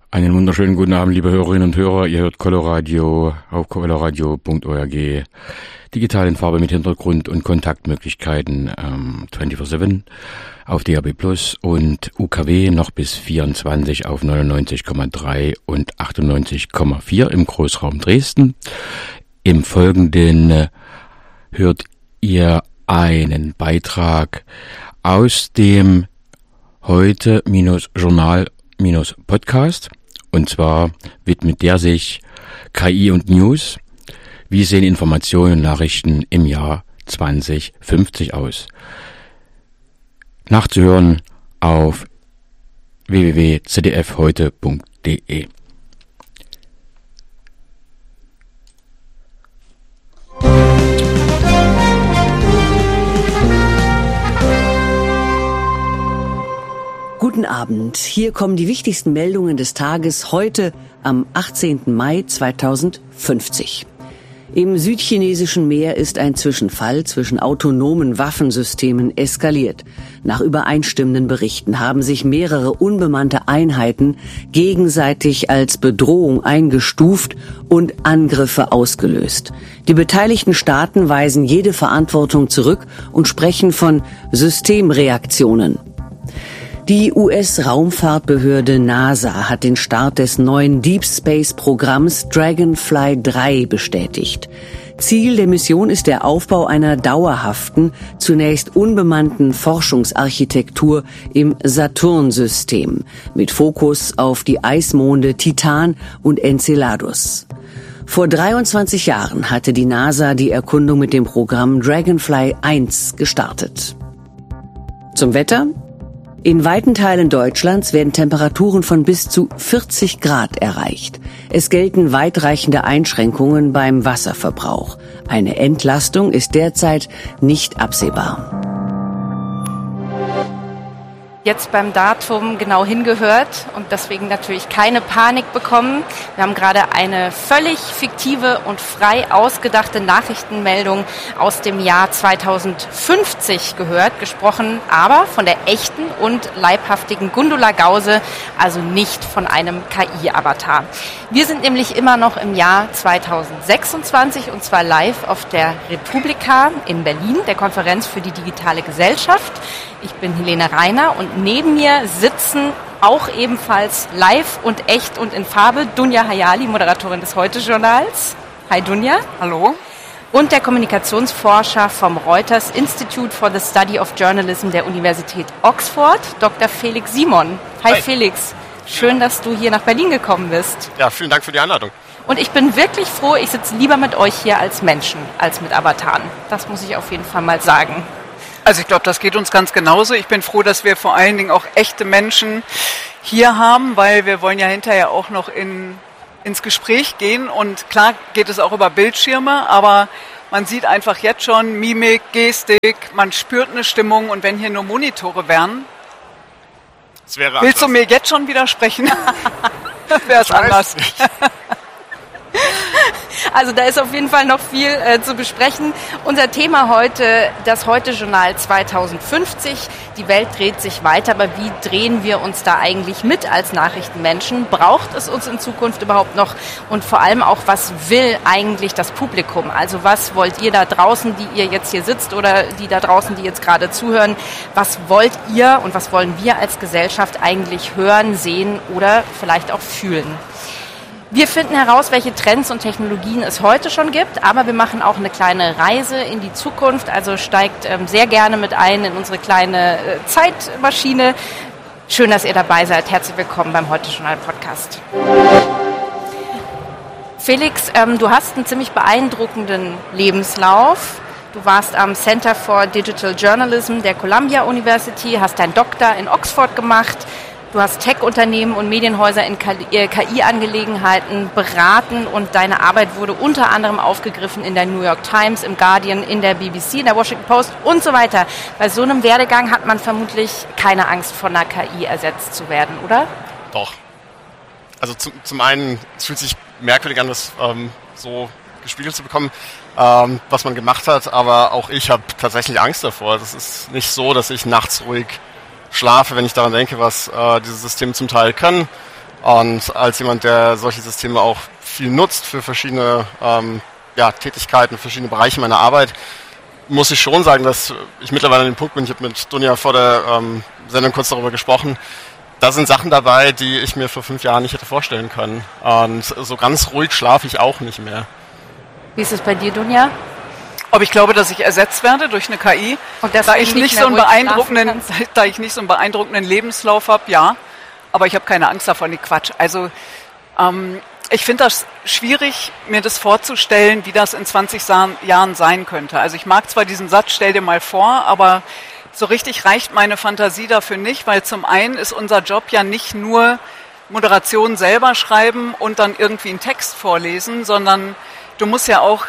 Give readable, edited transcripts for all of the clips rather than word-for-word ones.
Einen wunderschönen guten Abend, liebe Hörerinnen und Hörer. Ihr hört Coloradio auf coloradio.org. Digital in Farbe mit Hintergrund und Kontaktmöglichkeiten 24/7 auf DAB+ und UKW noch bis 24 auf 99,3 und 98,4 im Großraum Dresden. Im Folgenden hört ihr einen Beitrag aus dem Heute-Journal-Podcast. Und zwar widmet der sich KI und News. Wie sehen Informationen und Nachrichten im Jahr 2050 aus? Nachzuhören auf www.zdfheute.de. Guten Abend, hier kommen die wichtigsten Meldungen des Tages heute am 18. Mai 2050. Im südchinesischen Meer ist ein Zwischenfall zwischen autonomen Waffensystemen eskaliert. Nach übereinstimmenden Berichten haben sich mehrere unbemannte Einheiten gegenseitig als Bedrohung eingestuft und Angriffe ausgelöst. Die beteiligten Staaten weisen jede Verantwortung zurück und sprechen von Systemreaktionen. Die US-Raumfahrtbehörde NASA hat den Start des neuen Deep Space-Programms Dragonfly 3 bestätigt. Ziel der Mission ist der Aufbau einer dauerhaften, zunächst unbemannten Forschungsarchitektur im Saturn-System mit Fokus auf die Eismonde Titan und Enceladus. Vor 23 Jahren hatte die NASA die Erkundung mit dem Programm Dragonfly 1 gestartet. Zum Wetter? In weiten Teilen Deutschlands werden Temperaturen von bis zu 40 Grad erreicht. Es gelten weitreichende Einschränkungen beim Wasserverbrauch. Eine Entlastung ist derzeit nicht absehbar. Jetzt beim Datum genau hingehört und deswegen natürlich keine Panik bekommen. Wir haben gerade eine völlig fiktive und frei ausgedachte Nachrichtenmeldung aus dem Jahr 2050 gehört, gesprochen aber von der echten und leibhaftigen Gundula Gause, also nicht von einem KI-Avatar. Wir sind nämlich immer noch im Jahr 2026 und zwar live auf der Republika in Berlin, der Konferenz für die digitale Gesellschaft. Ich bin Helene Reiner und neben mir sitzen auch ebenfalls live und echt und in Farbe Dunja Hayali, Moderatorin des Heute-Journals. Hi Dunja. Hallo. Und der Kommunikationsforscher vom Reuters Institute for the Study of Journalism der Universität Oxford, Dr. Felix Simon. Hi Felix, schön, dass du hier nach Berlin gekommen bist. Ja, vielen Dank für die Einladung. Und ich bin wirklich froh, ich sitze lieber mit euch hier als Menschen, als mit Avataren. Das muss ich auf jeden Fall mal sagen. Also ich glaube, das geht uns ganz genauso. Ich bin froh, dass wir vor allen Dingen auch echte Menschen hier haben, weil wir wollen ja hinterher auch noch ins Gespräch gehen. Und klar geht es auch über Bildschirme, aber man sieht einfach jetzt schon Mimik, Gestik, man spürt eine Stimmung. Und wenn hier nur Monitore wären, willst du mir jetzt schon widersprechen? Wäre es anders. Also da ist auf jeden Fall noch viel zu besprechen. Unser Thema heute, das Heute-Journal 2050. Die Welt dreht sich weiter, aber wie drehen wir uns da eigentlich mit als Nachrichtenmenschen? Braucht es uns in Zukunft überhaupt noch? Und vor allem auch, was will eigentlich das Publikum? Also was wollt ihr da draußen, die ihr jetzt hier sitzt oder die da draußen, die jetzt gerade zuhören? Was wollt ihr und was wollen wir als Gesellschaft eigentlich hören, sehen oder vielleicht auch fühlen? Wir finden heraus, welche Trends und Technologien es heute schon gibt, aber wir machen auch eine kleine Reise in die Zukunft, also steigt sehr gerne mit ein in unsere kleine Zeitmaschine. Schön, dass ihr dabei seid. Herzlich willkommen beim Heute-Journal-Podcast. Felix, du hast einen ziemlich beeindruckenden Lebenslauf. Du warst am Center for Digital Journalism der Columbia University, hast deinen Doktor in Oxford gemacht. Du hast Tech-Unternehmen und Medienhäuser in KI-Angelegenheiten beraten und deine Arbeit wurde unter anderem aufgegriffen in der New York Times, im Guardian, in der BBC, in der Washington Post und so weiter. Bei so einem Werdegang hat man vermutlich keine Angst, von einer KI ersetzt zu werden, oder? Doch. Also zum einen, es fühlt sich merkwürdig an, das so gespiegelt zu bekommen, was man gemacht hat, aber auch ich habe tatsächlich Angst davor. Das ist nicht so, dass ich nachts ruhig schlafe, wenn ich daran denke, was diese Systeme zum Teil können. Und als jemand, der solche Systeme auch viel nutzt für verschiedene Tätigkeiten, verschiedene Bereiche meiner Arbeit, muss ich schon sagen, dass ich mittlerweile an dem Punkt bin, ich habe mit Dunja vor der Sendung kurz darüber gesprochen, da sind Sachen dabei, die ich mir vor 5 Jahren nicht hätte vorstellen können. Und so ganz ruhig schlafe ich auch nicht mehr. Wie ist es bei dir, Dunja? Ob ich glaube, dass ich ersetzt werde durch eine KI, und da ich nicht so einen beeindruckenden Lebenslauf habe, ja, aber ich habe keine Angst davon, nee, Quatsch. Also ich finde das schwierig, mir das vorzustellen, wie das in 20 Jahren sein könnte. Also ich mag zwar diesen Satz, stell dir mal vor, aber so richtig reicht meine Fantasie dafür nicht, weil zum einen ist unser Job ja nicht nur Moderation selber schreiben und dann irgendwie einen Text vorlesen, sondern du musst ja auch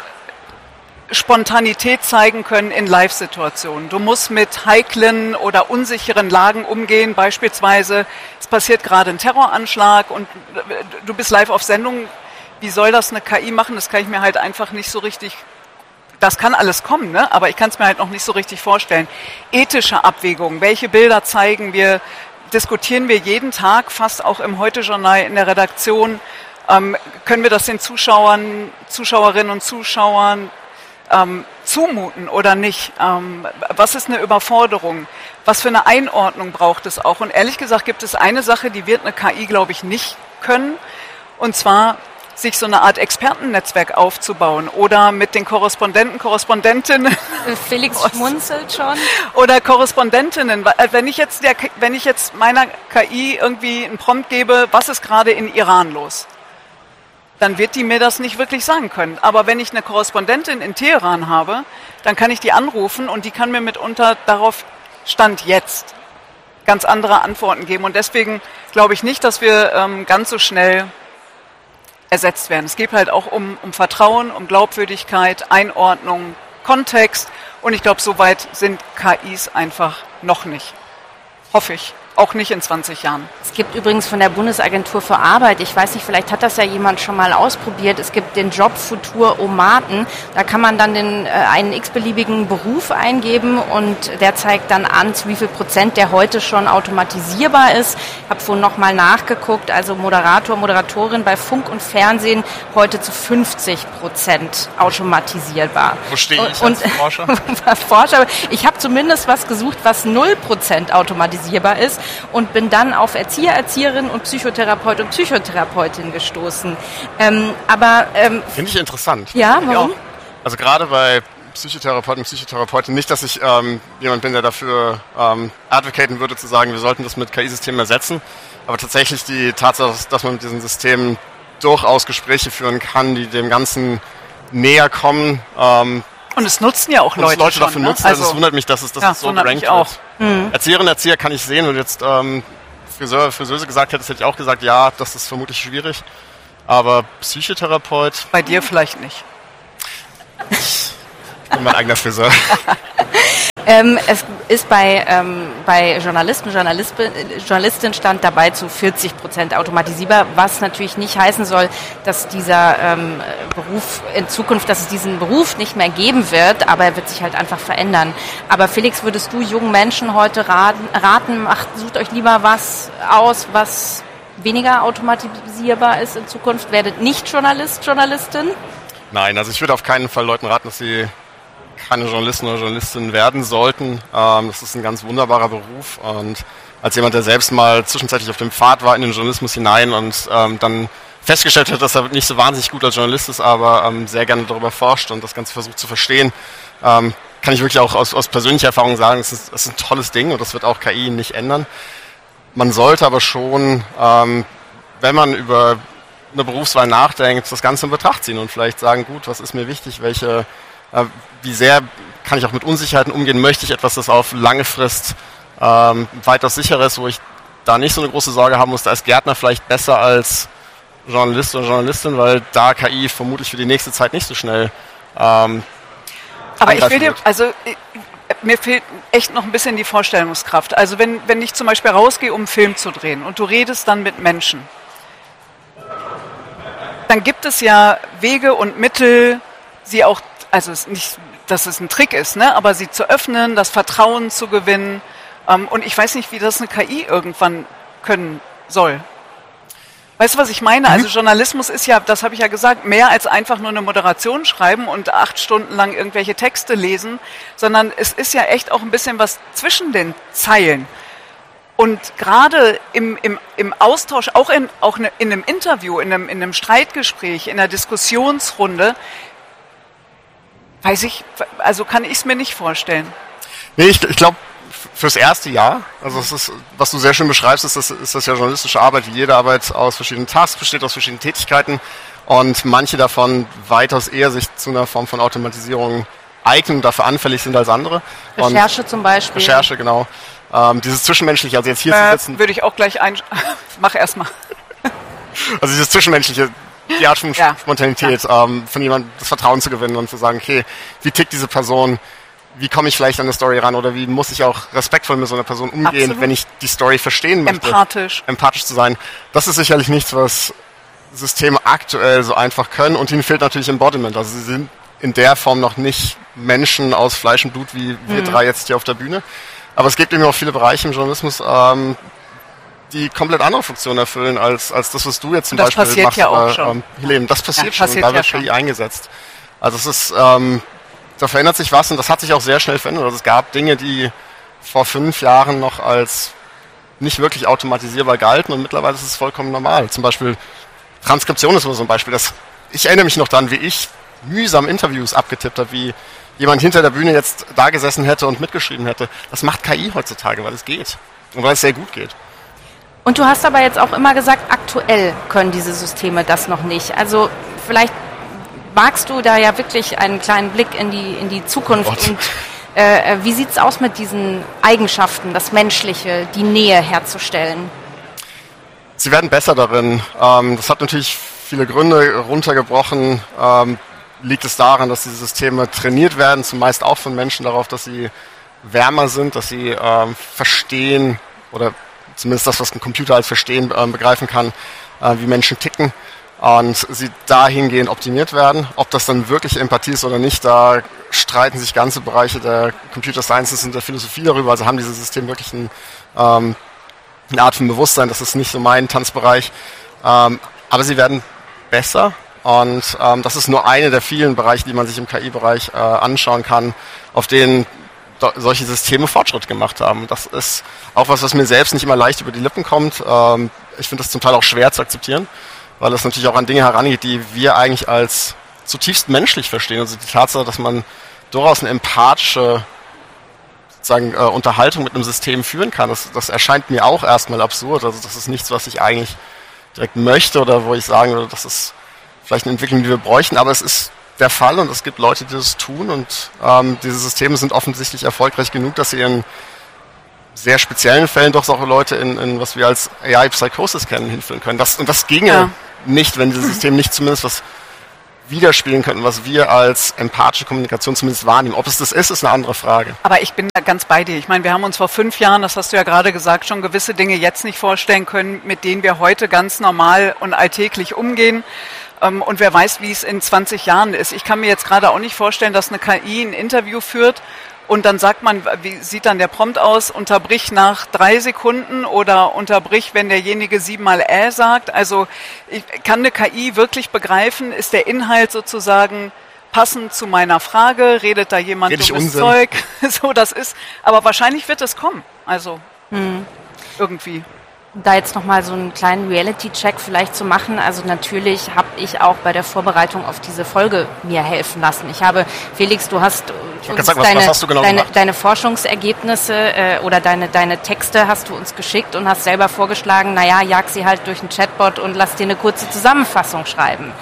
Spontanität zeigen können in Live-Situationen. Du musst mit heiklen oder unsicheren Lagen umgehen. Beispielsweise, es passiert gerade ein Terroranschlag und du bist live auf Sendung. Wie soll das eine KI machen? Das kann ich mir halt einfach nicht so richtig... Das kann alles kommen, ne? Aber ich kann es mir halt noch nicht so richtig vorstellen. Ethische Abwägungen, welche Bilder zeigen wir, diskutieren wir jeden Tag, fast auch im Heute-Journal in der Redaktion. Können wir das den Zuschauerinnen und Zuschauern zumuten oder nicht? Was ist eine Überforderung? Was für eine Einordnung braucht es auch? Und ehrlich gesagt gibt es eine Sache, die wird eine KI, glaube ich, nicht können. Und zwar sich so eine Art Expertennetzwerk aufzubauen oder mit den Korrespondentinnen. Felix schmunzelt schon. Oder Korrespondentinnen. Wenn ich jetzt meiner KI irgendwie einen Prompt gebe, was ist gerade in Iran los? Dann wird die mir das nicht wirklich sagen können. Aber wenn ich eine Korrespondentin in Teheran habe, dann kann ich die anrufen und die kann mir mitunter darauf Stand jetzt ganz andere Antworten geben. Und deswegen glaube ich nicht, dass wir ganz so schnell ersetzt werden. Es geht halt auch um Vertrauen, um Glaubwürdigkeit, Einordnung, Kontext. Und ich glaube, so weit sind KIs einfach noch nicht. Hoffe ich. Auch nicht in 20 Jahren. Es gibt übrigens von der Bundesagentur für Arbeit, ich weiß nicht, vielleicht hat das ja jemand schon mal ausprobiert, es gibt den Job Futur-O-Maten. Da kann man dann einen x-beliebigen Beruf eingeben und der zeigt dann an, zu wie viel Prozent der heute schon automatisierbar ist. Ich habe vorhin nochmal nachgeguckt, also Moderator, Moderatorin bei Funk und Fernsehen heute zu 50% automatisierbar. Wo stehe ich als Forscher? Forscher? Ich habe zumindest was gesucht, was 0% automatisierbar ist. Und bin dann auf Erzieherin und Psychotherapeut und Psychotherapeutin gestoßen. Finde ich interessant. Ja, warum? Ja. Also gerade bei Psychotherapeuten und Psychotherapeuten, nicht, dass ich jemand bin, der dafür advocaten würde, zu sagen, wir sollten das mit KI-Systemen ersetzen, aber tatsächlich die Tatsache, dass man mit diesen Systemen durchaus Gespräche führen kann, die dem Ganzen näher kommen. Und es nutzen ja auch Leute dafür schon, nutzen. Also es wundert mich, dass es so gerankt wird. Erzieherinnen und Erzieher kann ich sehen und jetzt Friseuse gesagt hätte, hätte ich auch gesagt, ja, das ist vermutlich schwierig. Aber Psychotherapeut... Bei dir vielleicht nicht. Ich bin mein eigener Friseur. Es ist bei Journalistin stand dabei zu 40% automatisierbar, was natürlich nicht heißen soll, dass dieser Beruf in Zukunft, dass es diesen Beruf nicht mehr geben wird, aber er wird sich halt einfach verändern. Aber Felix, würdest du jungen Menschen heute raten, sucht euch lieber was aus, was weniger automatisierbar ist in Zukunft? Werdet nicht Journalistin? Nein, also ich würde auf keinen Fall Leuten raten, dass sie keine Journalisten oder Journalistin werden sollten. Das ist ein ganz wunderbarer Beruf und als jemand, der selbst mal zwischenzeitlich auf dem Pfad war in den Journalismus hinein und dann festgestellt hat, dass er nicht so wahnsinnig gut als Journalist ist, aber sehr gerne darüber forscht und das Ganze versucht zu verstehen, kann ich wirklich auch aus persönlicher Erfahrung sagen, es ist ein tolles Ding und das wird auch KI nicht ändern. Man sollte aber schon, wenn man über eine Berufswahl nachdenkt, das Ganze in Betracht ziehen und vielleicht sagen, gut, was ist mir wichtig, wie sehr kann ich auch mit Unsicherheiten umgehen, möchte ich etwas, das auf lange Frist weitaus sicherer ist, wo ich da nicht so eine große Sorge haben muss, da ist Gärtner vielleicht besser als Journalist oder Journalistin, weil da KI vermutlich für die nächste Zeit nicht so schnell aber mir fehlt echt noch ein bisschen die Vorstellungskraft. Also wenn ich zum Beispiel rausgehe, um einen Film zu drehen und du redest dann mit Menschen, dann gibt es ja Wege und Mittel, sie auch, also nicht, dass es ein Trick ist, ne, aber sie zu öffnen, das Vertrauen zu gewinnen. Und ich weiß nicht, wie das eine KI irgendwann können soll. Weißt du, was ich meine? Also Journalismus ist ja, das habe ich ja gesagt, mehr als einfach nur eine Moderation schreiben und 8 Stunden lang irgendwelche Texte lesen, sondern es ist ja echt auch ein bisschen was zwischen den Zeilen. Und gerade im Austausch, auch in einem Interview, in einem Streitgespräch, in einer Diskussionsrunde, kann ich es mir nicht vorstellen. Nee, ich glaube, fürs erste Jahr, also es ist, was du sehr schön beschreibst, ist das ja journalistische Arbeit, wie jede Arbeit aus verschiedenen Tasks besteht, aus verschiedenen Tätigkeiten und manche davon weitaus eher sich zu einer Form von Automatisierung eignen und dafür anfällig sind als andere. Recherche zum Beispiel. Recherche, genau. Dieses Zwischenmenschliche, also jetzt hier zu sitzen. Würde ich auch gleich mach erstmal. Also dieses Zwischenmenschliche, die Art von Spontanität, von jemandem das Vertrauen zu gewinnen und zu sagen, okay, wie tickt diese Person, wie komme ich vielleicht an eine Story ran oder wie muss ich auch respektvoll mit so einer Person umgehen, Absolut. wenn ich die Story verstehen möchte. Empathisch zu sein. Das ist sicherlich nichts, was Systeme aktuell so einfach können und ihnen fehlt natürlich Embodiment. Also sie sind in der Form noch nicht Menschen aus Fleisch und Blut wie wir drei jetzt hier auf der Bühne. Aber es gibt eben auch viele Bereiche im Journalismus, die komplett andere Funktionen erfüllen als das, was du jetzt zum Beispiel machst. Das passiert ja auch schon. Helene, das passiert schon, da wird KI eingesetzt. Also es ist, da verändert sich was und das hat sich auch sehr schnell verändert. Also es gab Dinge, die vor 5 Jahren noch als nicht wirklich automatisierbar galten und mittlerweile ist es vollkommen normal. Zum Beispiel Transkription ist immer so ein Beispiel. Ich erinnere mich noch dran, wie ich mühsam Interviews abgetippt habe, wie jemand hinter der Bühne jetzt da gesessen hätte und mitgeschrieben hätte. Das macht KI heutzutage, weil es geht und weil es sehr gut geht. Und du hast aber jetzt auch immer gesagt, aktuell können diese Systeme das noch nicht. Also vielleicht wagst du da ja wirklich einen kleinen Blick in die Zukunft. Und wie sieht's aus mit diesen Eigenschaften, das Menschliche, die Nähe herzustellen? Sie werden besser darin. Das hat natürlich viele Gründe. Runtergebrochen liegt es daran, dass diese Systeme trainiert werden, zumeist auch von Menschen darauf, dass sie wärmer sind, dass sie verstehen oder zumindest das, was ein Computer als Verstehen begreifen kann, wie Menschen ticken und sie dahingehend optimiert werden. Ob das dann wirklich Empathie ist oder nicht, da streiten sich ganze Bereiche der Computer Sciences und der Philosophie darüber. Also haben diese Systeme wirklich eine Art von Bewusstsein, das ist nicht so mein Tanzbereich. Aber sie werden besser und das ist nur eine der vielen Bereiche, die man sich im KI-Bereich anschauen kann, auf denen solche Systeme Fortschritt gemacht haben. Das ist auch was mir selbst nicht immer leicht über die Lippen kommt. Ich finde das zum Teil auch schwer zu akzeptieren, weil es natürlich auch an Dinge herangeht, die wir eigentlich als zutiefst menschlich verstehen. Also die Tatsache, dass man durchaus eine empathische sozusagen, Unterhaltung mit einem System führen kann, das erscheint mir auch erstmal absurd. Also das ist nichts, was ich eigentlich direkt möchte oder wo ich sagen würde, das ist vielleicht eine Entwicklung, die wir bräuchten, aber es ist der Fall und es gibt Leute, die das tun und diese Systeme sind offensichtlich erfolgreich genug, dass sie in sehr speziellen Fällen doch auch Leute in was wir als AI-Psychosis kennen, hinführen können. Das ginge nicht, wenn diese Systeme nicht zumindest was widerspiegeln könnten, was wir als empathische Kommunikation zumindest wahrnehmen. Ob es das ist eine andere Frage. Aber ich bin da ganz bei dir. Ich meine, wir haben uns vor 5 Jahren, das hast du ja gerade gesagt, schon gewisse Dinge jetzt nicht vorstellen können, mit denen wir heute ganz normal und alltäglich umgehen. Und wer weiß, wie es in 20 Jahren ist. Ich kann mir jetzt gerade auch nicht vorstellen, dass eine KI ein Interview führt und dann sagt man, wie sieht dann der Prompt aus, unterbrich nach 3 Sekunden oder unterbrich, wenn derjenige 7-mal sagt. Also kann eine KI wirklich begreifen, ist der Inhalt sozusagen passend zu meiner Frage, redet da jemand dummes Zeug? So, das ist, aber wahrscheinlich wird es kommen. Also irgendwie. Da jetzt nochmal so einen kleinen Reality-Check vielleicht zu machen. Also natürlich habe ich auch bei der Vorbereitung auf diese Folge mir helfen lassen. Ich habe, Felix, du hast uns deine Forschungsergebnisse oder deine Texte hast du uns geschickt und hast selber vorgeschlagen, naja, jag sie halt durch einen Chatbot und lass dir eine kurze Zusammenfassung schreiben.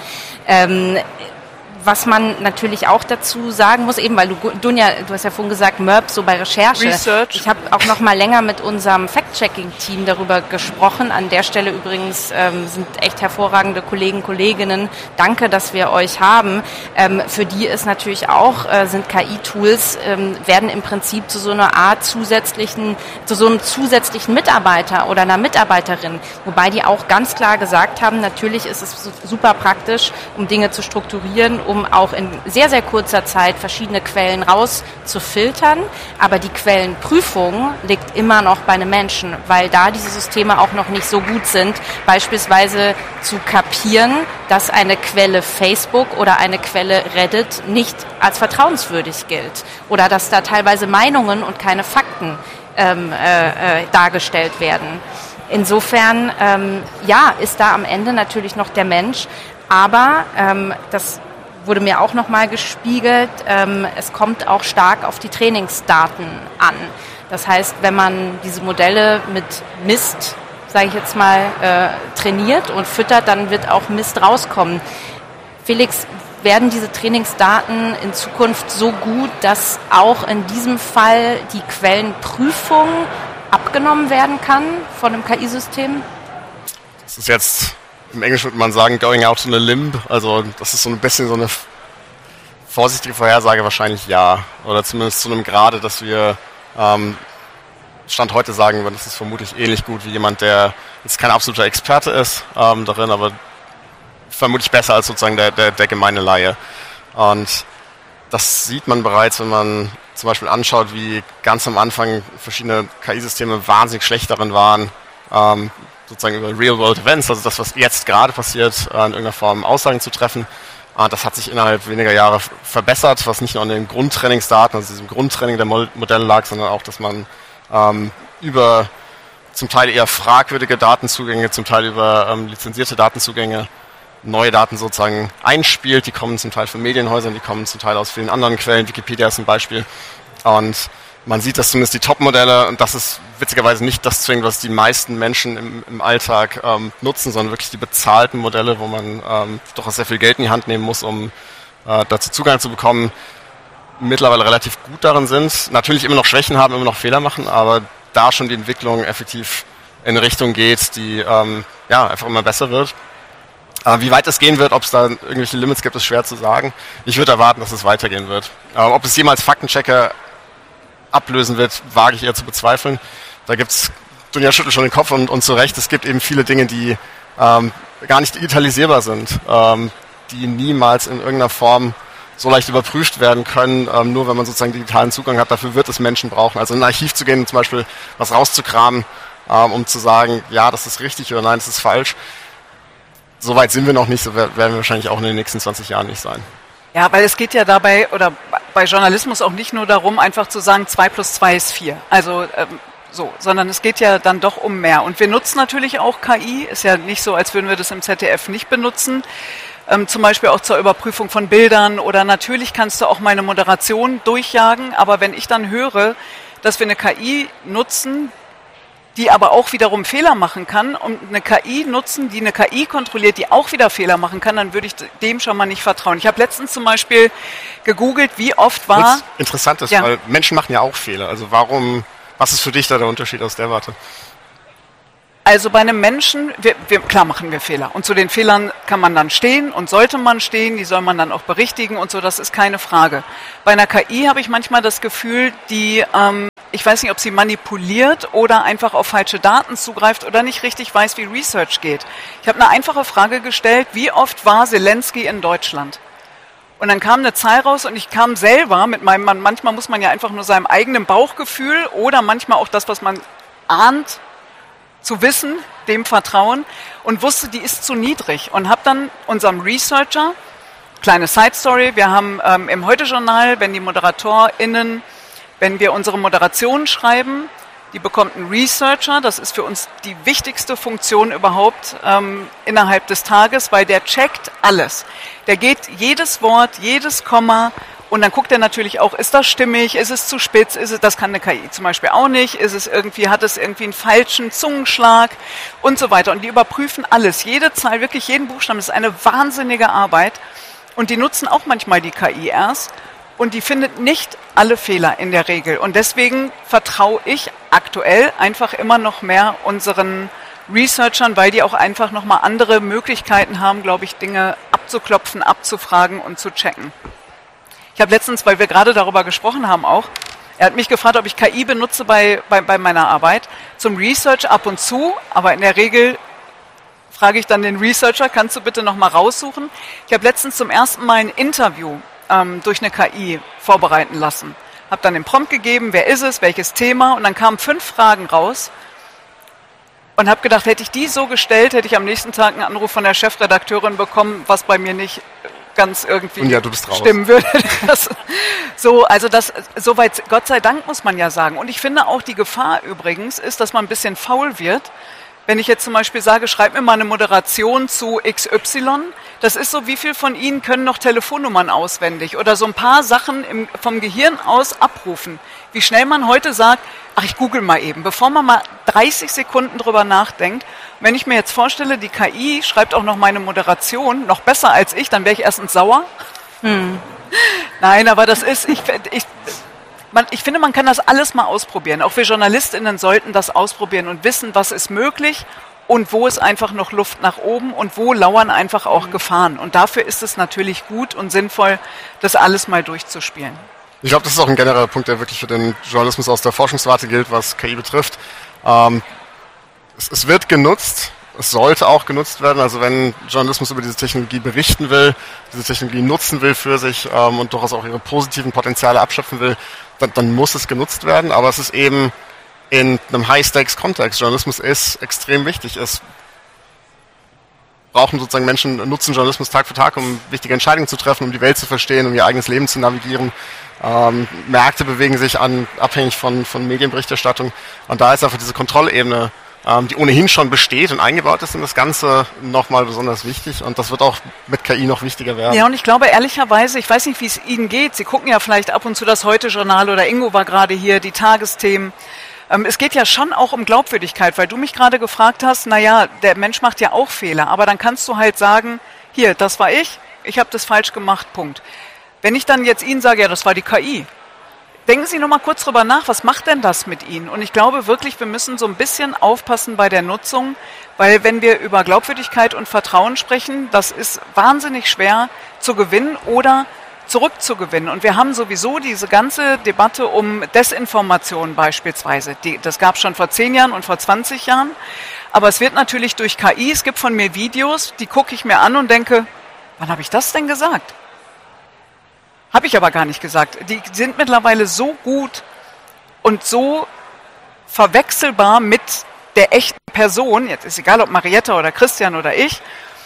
Was man natürlich auch dazu sagen muss, eben weil Dunja, du hast ja vorhin gesagt, MERP, so bei Recherche. Research. Ich habe auch noch mal länger mit unserem Fact-Checking-Team darüber gesprochen. An der Stelle übrigens sind echt hervorragende Kolleginnen. Danke, dass wir euch haben. Für die ist natürlich auch, sind KI-Tools, werden im Prinzip zu so einer Art zu so einem zusätzlichen Mitarbeiter oder einer Mitarbeiterin. Wobei die auch ganz klar gesagt haben, natürlich ist es super praktisch, um Dinge zu strukturieren, um auch in sehr, sehr kurzer Zeit verschiedene Quellen rauszufiltern. Aber die Quellenprüfung liegt immer noch bei einem Menschen, weil da diese Systeme auch noch nicht so gut sind, beispielsweise zu kapieren, dass eine Quelle Facebook oder eine Quelle Reddit nicht als vertrauenswürdig gilt oder dass da teilweise Meinungen und keine Fakten dargestellt werden. Insofern, ist da am Ende natürlich noch der Mensch, aber das wurde mir auch nochmal gespiegelt, es kommt auch stark auf die Trainingsdaten an. Das heißt, wenn man diese Modelle mit Mist, sage ich jetzt mal, trainiert und füttert, dann wird auch Mist rauskommen. Felix, werden diese Trainingsdaten in Zukunft so gut, dass auch in diesem Fall die Quellenprüfung abgenommen werden kann von einem KI-System? Das ist jetzt, im Englischen würde man sagen, going out on a limb. Also das ist so ein bisschen so eine vorsichtige Vorhersage, wahrscheinlich ja. Oder zumindest zu einem Grade, dass wir Stand heute sagen würden, das ist vermutlich ähnlich gut wie jemand, der jetzt kein absoluter Experte ist darin, aber vermutlich besser als sozusagen der gemeine Laie. Und das sieht man bereits, wenn man zum Beispiel anschaut, wie ganz am Anfang verschiedene KI-Systeme wahnsinnig schlecht darin waren, sozusagen über Real-World-Events, also das, was jetzt gerade passiert, in irgendeiner Form Aussagen zu treffen. Das hat sich innerhalb weniger Jahre verbessert, was nicht nur an den Grundtrainingsdaten, also diesem Grundtraining der Modelle lag, sondern auch, dass man über zum Teil eher fragwürdige Datenzugänge, zum Teil über lizenzierte Datenzugänge neue Daten sozusagen einspielt. Die kommen zum Teil von Medienhäusern, die kommen zum Teil aus vielen anderen Quellen. Wikipedia ist ein Beispiel. Und man sieht, dass zumindest die Top-Modelle, und das ist witzigerweise nicht das zwingend, was die meisten Menschen im Alltag nutzen, sondern wirklich die bezahlten Modelle, wo man durchaus sehr viel Geld in die Hand nehmen muss, um dazu Zugang zu bekommen, mittlerweile relativ gut darin sind. Natürlich immer noch Schwächen haben, immer noch Fehler machen, aber da schon die Entwicklung effektiv in eine Richtung geht, die einfach immer besser wird. Wie weit es gehen wird, ob es da irgendwelche Limits gibt, ist schwer zu sagen. Ich würde erwarten, dass es weitergehen wird. Ob es jemals Faktenchecker ablösen wird, wage ich eher zu bezweifeln. Da gibt's, Dunja schüttelt schon den Kopf und zu Recht, es gibt eben viele Dinge, die gar nicht digitalisierbar sind, die niemals in irgendeiner Form so leicht überprüft werden können, nur wenn man sozusagen digitalen Zugang hat. Dafür wird es Menschen brauchen. Also in ein Archiv zu gehen, zum Beispiel was rauszukramen, um zu sagen, ja, das ist richtig oder nein, das ist falsch. So weit sind wir noch nicht, so werden wir wahrscheinlich auch in den nächsten 20 Jahren nicht sein. Ja, weil es geht ja dabei oder bei Journalismus auch nicht nur darum, einfach zu sagen, 2 + 2 ist 4. Also sondern es geht ja dann doch um mehr. Und wir nutzen natürlich auch KI. Ist ja nicht so, als würden wir das im ZDF nicht benutzen. Zum Beispiel auch zur Überprüfung von Bildern oder natürlich kannst du auch meine Moderation durchjagen. Aber wenn ich dann höre, dass wir eine KI nutzen, die aber auch wiederum Fehler machen kann und eine KI nutzen, die eine KI kontrolliert, die auch wieder Fehler machen kann, dann würde ich dem schon mal nicht vertrauen. Ich habe letztens zum Beispiel gegoogelt, wie oft war... Interessant ist, weil Menschen machen ja auch Fehler. Also was ist für dich da der Unterschied aus der Warte? Also bei einem Menschen, klar machen wir Fehler. Und zu den Fehlern kann man dann stehen und sollte man stehen, die soll man dann auch berichtigen und so, das ist keine Frage. Bei einer KI habe ich manchmal das Gefühl, die, ich weiß nicht, ob sie manipuliert oder einfach auf falsche Daten zugreift oder nicht richtig weiß, wie Research geht. Ich habe eine einfache Frage gestellt, wie oft war Zelensky in Deutschland? Und dann kam eine Zahl raus und ich kam selber mit manchmal muss man ja einfach nur seinem eigenen Bauchgefühl oder manchmal auch das, was man ahnt, zu wissen, dem vertrauen und wusste, die ist zu niedrig und habe dann unserem Researcher, kleine Side Story, wir haben im Heute-Journal, wenn die ModeratorInnen, wenn wir unsere Moderationen schreiben, die bekommt ein Researcher, das ist für uns die wichtigste Funktion überhaupt innerhalb des Tages, weil der checkt alles. Der geht jedes Wort, jedes Komma und dann guckt er natürlich auch, ist das stimmig, ist es zu spitz, das kann eine KI zum Beispiel auch nicht, hat es irgendwie einen falschen Zungenschlag und so weiter. Und die überprüfen alles, jede Zahl, wirklich jeden Buchstaben, das ist eine wahnsinnige Arbeit. Und die nutzen auch manchmal die KI erst und die findet nicht alle Fehler in der Regel. Und deswegen vertraue ich aktuell einfach immer noch mehr unseren Researchern, weil die auch einfach nochmal andere Möglichkeiten haben, glaube ich, Dinge abzuklopfen, abzufragen und zu checken. Ich habe letztens, weil wir gerade darüber gesprochen haben auch, er hat mich gefragt, ob ich KI benutze bei meiner Arbeit. Zum Research ab und zu, aber in der Regel frage ich dann den Researcher, kannst du bitte nochmal raussuchen? Ich habe letztens zum ersten Mal ein Interview durch eine KI vorbereiten lassen. Habe dann den Prompt gegeben, wer ist es, welches Thema, und dann kamen 5 Fragen raus. Und habe gedacht, hätte ich die so gestellt, hätte ich am nächsten Tag einen Anruf von der Chefredakteurin bekommen, was bei mir nicht ganz irgendwie stimmen würde. Soweit, Gott sei Dank, muss man ja sagen. Und ich finde auch, die Gefahr übrigens ist, dass man ein bisschen faul wird. Wenn ich jetzt zum Beispiel sage, schreib mir mal eine Moderation zu XY, das ist so, wie viel von Ihnen können noch Telefonnummern auswendig oder so ein paar Sachen vom Gehirn aus abrufen. Wie schnell man heute sagt, ach, ich google mal eben, bevor man mal 30 Sekunden drüber nachdenkt. Wenn ich mir jetzt vorstelle, die KI schreibt auch noch meine Moderation, noch besser als ich, dann wäre ich erstens sauer. Nein, aber das ist, ich finde, man kann das alles mal ausprobieren. Auch wir JournalistInnen sollten das ausprobieren und wissen, was ist möglich und wo ist einfach noch Luft nach oben und wo lauern einfach auch Gefahren. Und dafür ist es natürlich gut und sinnvoll, das alles mal durchzuspielen. Ich glaube, das ist auch ein genereller Punkt, der wirklich für den Journalismus aus der Forschungswarte gilt, was KI betrifft. Es wird genutzt, es sollte auch genutzt werden. Also wenn Journalismus über diese Technologie berichten will, diese Technologie nutzen will für sich und durchaus auch ihre positiven Potenziale abschöpfen will, dann muss es genutzt werden. Aber es ist eben in einem High-Stakes-Kontext. Journalismus ist extrem wichtig. Es brauchen sozusagen Menschen, nutzen Journalismus Tag für Tag, um wichtige Entscheidungen zu treffen, um die Welt zu verstehen, um ihr eigenes Leben zu navigieren. Märkte bewegen sich abhängig von Medienberichterstattung. Und da ist einfach diese Kontrollebene, die ohnehin schon besteht und eingebaut ist in das Ganze, nochmal besonders wichtig. Und das wird auch mit KI noch wichtiger werden. Ja, und ich glaube ehrlicherweise, ich weiß nicht, wie es Ihnen geht. Sie gucken ja vielleicht ab und zu das Heute-Journal oder Ingo war gerade hier, die Tagesthemen. Es geht ja schon auch um Glaubwürdigkeit, weil du mich gerade gefragt hast, naja, der Mensch macht ja auch Fehler. Aber dann kannst du halt sagen, hier, das war ich habe das falsch gemacht, Punkt. Wenn ich dann jetzt Ihnen sage, ja, das war die KI, denken Sie noch mal kurz drüber nach, was macht denn das mit Ihnen? Und ich glaube wirklich, wir müssen so ein bisschen aufpassen bei der Nutzung, weil wenn wir über Glaubwürdigkeit und Vertrauen sprechen, das ist wahnsinnig schwer zu gewinnen oder zurückzugewinnen. Und wir haben sowieso diese ganze Debatte um Desinformation beispielsweise. Das gab es schon vor 10 Jahren und vor 20 Jahren. Aber es wird natürlich durch KI, es gibt von mir Videos, die gucke ich mir an und denke, wann habe ich das denn gesagt? Habe ich aber gar nicht gesagt. Die sind mittlerweile so gut und so verwechselbar mit der echten Person. Jetzt ist egal, ob Marietta oder Christian oder ich.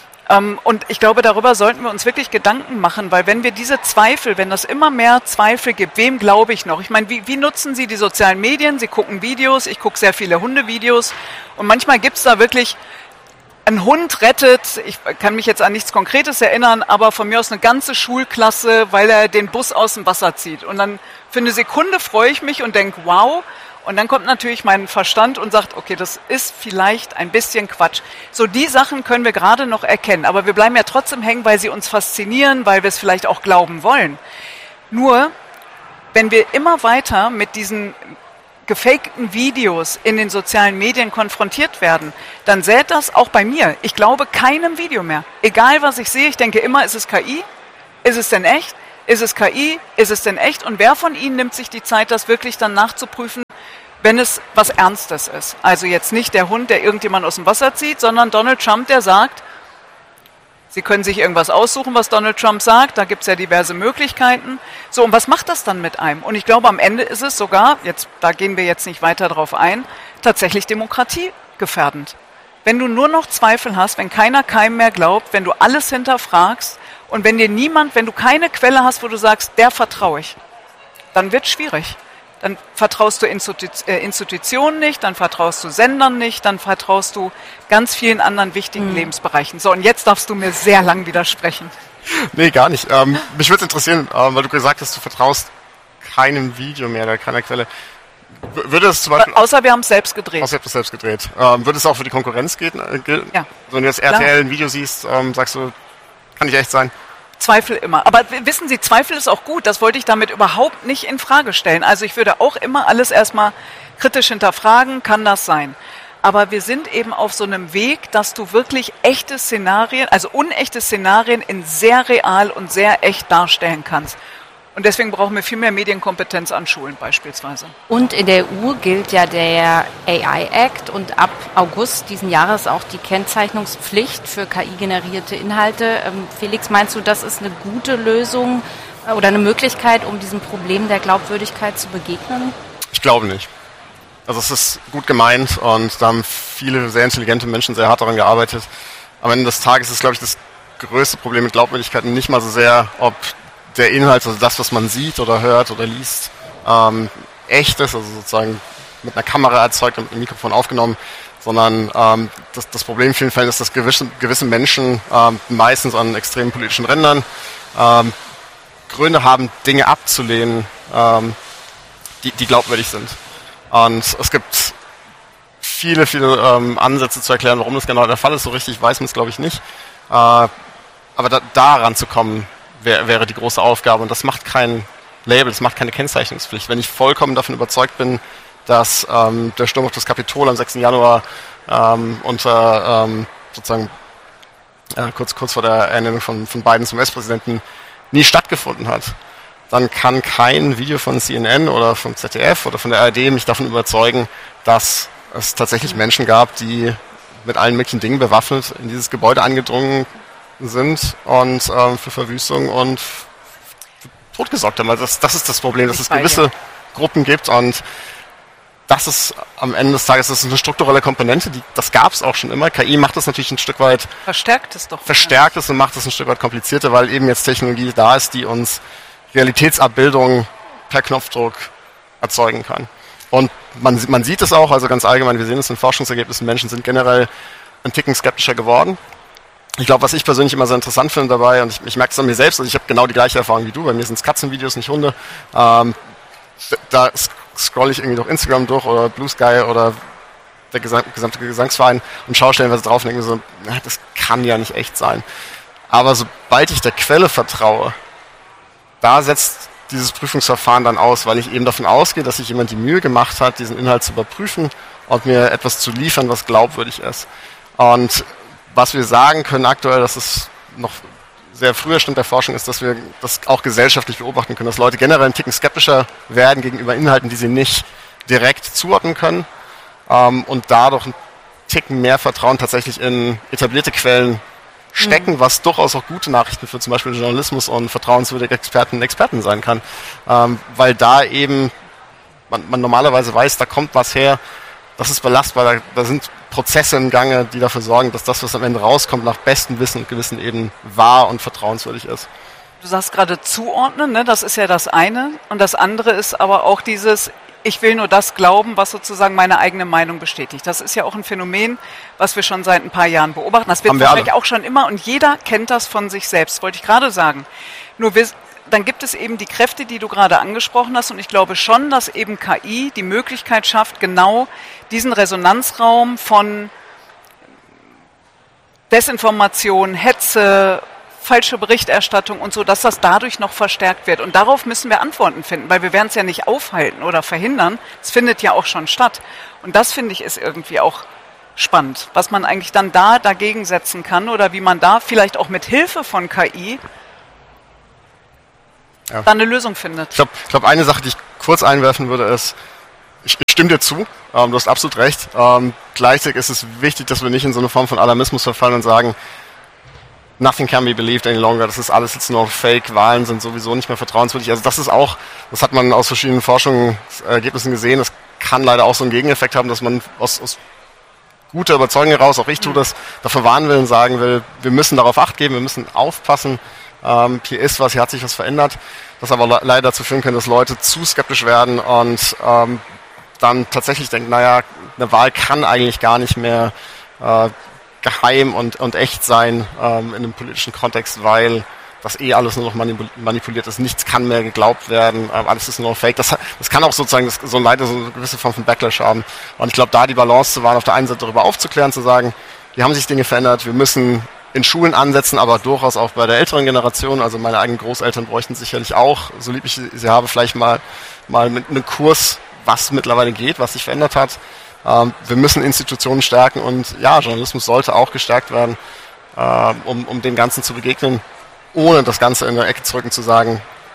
Und ich glaube, darüber sollten wir uns wirklich Gedanken machen, weil wenn wir diese Zweifel, wenn es immer mehr Zweifel gibt, wem glaube ich noch? Ich meine, wie nutzen Sie die sozialen Medien? Sie gucken Videos, ich gucke sehr viele Hundevideos und manchmal gibt es da wirklich, ein Hund rettet, ich kann mich jetzt an nichts Konkretes erinnern, aber von mir aus eine ganze Schulklasse, weil er den Bus aus dem Wasser zieht. Und dann für eine Sekunde freue ich mich und denke, wow. Und dann kommt natürlich mein Verstand und sagt, okay, das ist vielleicht ein bisschen Quatsch. So die Sachen können wir gerade noch erkennen, aber wir bleiben ja trotzdem hängen, weil sie uns faszinieren, weil wir es vielleicht auch glauben wollen. Nur, wenn wir immer weiter mit diesen gefakten Videos in den sozialen Medien konfrontiert werden, dann sät das auch bei mir. Ich glaube keinem Video mehr. Egal, was ich sehe, ich denke immer, ist es KI? Ist es denn echt? Ist es KI? Ist es denn echt? Und wer von Ihnen nimmt sich die Zeit, das wirklich dann nachzuprüfen, wenn es was Ernstes ist? Also jetzt nicht der Hund, der irgendjemand aus dem Wasser zieht, sondern Donald Trump, der sagt, Sie können sich irgendwas aussuchen, was Donald Trump sagt, da gibt es ja diverse Möglichkeiten. So, und was macht das dann mit einem? Und ich glaube, am Ende ist es sogar, da gehen wir jetzt nicht weiter drauf ein, tatsächlich demokratiegefährdend. Wenn du nur noch Zweifel hast, wenn keiner keinem mehr glaubt, wenn du alles hinterfragst und wenn du keine Quelle hast, wo du sagst, der vertraue ich, dann wird es schwierig. Dann vertraust du Institutionen nicht, dann vertraust du Sendern nicht, dann vertraust du ganz vielen anderen wichtigen Lebensbereichen. So, und jetzt darfst du mir sehr lang widersprechen. Nee, gar nicht. Mich würde es interessieren, weil du gesagt hast, du vertraust keinem Video mehr oder keiner Quelle. Würde es zum Beispiel... Außer wir haben es selbst gedreht. Außer ihr habt es selbst gedreht. Würde es auch für die Konkurrenz gelten? Ja. Also wenn du jetzt RTL ein Video siehst, sagst du, kann nicht echt sein? Zweifel immer. Aber wissen Sie, Zweifel ist auch gut. Das wollte ich damit überhaupt nicht in Frage stellen. Also ich würde auch immer alles erstmal kritisch hinterfragen, kann das sein. Aber wir sind eben auf so einem Weg, dass du wirklich echte Szenarien, also unechte Szenarien in sehr real und sehr echt darstellen kannst. Und deswegen brauchen wir viel mehr Medienkompetenz an Schulen beispielsweise. Und in der EU gilt ja der AI Act und ab August diesen Jahres auch die Kennzeichnungspflicht für KI-generierte Inhalte. Felix, meinst du, das ist eine gute Lösung oder eine Möglichkeit, um diesem Problem der Glaubwürdigkeit zu begegnen? Ich glaube nicht. Also es ist gut gemeint und da haben viele sehr intelligente Menschen sehr hart daran gearbeitet. Am Ende des Tages ist, glaube ich, das größte Problem mit Glaubwürdigkeit nicht mal so sehr, ob der Inhalt, also das, was man sieht oder hört oder liest, echt ist, also sozusagen mit einer Kamera erzeugt und mit einem Mikrofon aufgenommen, sondern das Problem in vielen Fällen ist, dass gewisse Menschen meistens an extremen politischen Rändern Gründe haben, Dinge abzulehnen, die glaubwürdig sind. Und es gibt viele Ansätze zu erklären, warum das genau der Fall ist. So richtig weiß man es, glaube ich, nicht. Aber daran zu kommen, wäre die große Aufgabe. Und das macht kein Label, das macht keine Kennzeichnungspflicht. Wenn ich vollkommen davon überzeugt bin, dass der Sturm auf das Kapitol am 6. Januar unter sozusagen kurz vor der Ernennung von Biden zum US-Präsidenten nie stattgefunden hat, dann kann kein Video von CNN oder vom ZDF oder von der ARD mich davon überzeugen, dass es tatsächlich Menschen gab, die mit allen möglichen Dingen bewaffnet in dieses Gebäude eingedrungen sind und für Verwüstung und für Tod gesorgt haben. Also das ist das Problem, dass es gewisse Gruppen gibt und das ist am Ende des Tages, das ist eine strukturelle Komponente, das gab es auch schon immer. KI macht das natürlich ein Stück weit verstärkt es und macht es ein Stück weit komplizierter, weil eben jetzt Technologie da ist, die uns Realitätsabbildungen per Knopfdruck erzeugen kann. Und man sieht es auch, also ganz allgemein, wir sehen es in Forschungsergebnissen, Menschen sind generell ein Ticken skeptischer geworden. Ich glaube, was ich persönlich immer sehr interessant finde dabei, und ich merke es an mir selbst, also ich habe genau die gleiche Erfahrung wie du, bei mir sind es Katzenvideos, nicht Hunde, da scroll ich irgendwie durch Instagram durch oder Blue Sky oder der gesamte Gesangsverein und schaue stellenweise drauf und denke mir so, das kann ja nicht echt sein. Aber sobald ich der Quelle vertraue, da setzt dieses Prüfungsverfahren dann aus, weil ich eben davon ausgehe, dass sich jemand die Mühe gemacht hat, diesen Inhalt zu überprüfen und mir etwas zu liefern, was glaubwürdig ist. Und was wir sagen können aktuell, dass es noch sehr früher Stand der Forschung ist, dass wir das auch gesellschaftlich beobachten können, dass Leute generell einen Ticken skeptischer werden gegenüber Inhalten, die sie nicht direkt zuordnen können und dadurch einen Ticken mehr Vertrauen tatsächlich in etablierte Quellen stecken, was durchaus auch gute Nachrichten für zum Beispiel Journalismus und vertrauenswürdige Experten und Experten sein kann, weil da eben man normalerweise weiß, da kommt was her, das ist belastbar, da sind Prozesse im Gange, die dafür sorgen, dass das, was am Ende rauskommt, nach bestem Wissen und Gewissen eben wahr und vertrauenswürdig ist. Du sagst gerade zuordnen, ne? Das ist ja das eine. Und das andere ist aber auch dieses, ich will nur das glauben, was sozusagen meine eigene Meinung bestätigt. Das ist ja auch ein Phänomen, was wir schon seit ein paar Jahren beobachten. Das wird wahrscheinlich auch schon immer und jeder kennt das von sich selbst, wollte ich gerade sagen. Nur dann gibt es eben die Kräfte, die du gerade angesprochen hast und ich glaube schon, dass eben KI die Möglichkeit schafft, genau diesen Resonanzraum von Desinformation, Hetze, falsche Berichterstattung und so, dass das dadurch noch verstärkt wird. Und darauf müssen wir Antworten finden, weil wir werden es ja nicht aufhalten oder verhindern. Es findet ja auch schon statt. Und das, finde ich, ist irgendwie auch spannend, was man eigentlich dann dagegen setzen kann oder wie man da vielleicht auch mit Hilfe von KI da eine Lösung findet. Ich glaube, eine Sache, die ich kurz einwerfen würde, ist, ich stimme dir zu, du hast absolut recht. Gleichzeitig ist es wichtig, dass wir nicht in so eine Form von Alarmismus verfallen und sagen, nothing can be believed any longer, das ist alles jetzt nur Fake, Wahlen sind sowieso nicht mehr vertrauenswürdig. Also das hat man aus verschiedenen Forschungsergebnissen gesehen, das kann leider auch so einen Gegeneffekt haben, dass man aus guter Überzeugung heraus, auch ich tue das, davor warnen will und sagen will, wir müssen darauf Acht geben, wir müssen aufpassen, hier ist was, hier hat sich was verändert, das aber leider dazu führen kann, dass Leute zu skeptisch werden und dann tatsächlich denken, naja, eine Wahl kann eigentlich gar nicht mehr geheim und echt sein in einem politischen Kontext, weil das alles nur noch manipuliert ist, nichts kann mehr geglaubt werden, alles ist nur noch Fake. Das kann auch sozusagen so leider so eine gewisse Form von Backlash haben. Und ich glaube, da die Balance zu wahren, auf der einen Seite darüber aufzuklären, zu sagen, hier haben sich Dinge verändert, wir müssen in Schulen ansetzen, aber durchaus auch bei der älteren Generation, also meine eigenen Großeltern bräuchten sicherlich auch, so lieb ich sie habe, vielleicht mal mit einem Kurs, was mittlerweile geht, was sich verändert hat. Wir müssen Institutionen stärken und ja, Journalismus sollte auch gestärkt werden, um dem Ganzen zu begegnen, ohne das Ganze in der Ecke zu rücken, zu sagen,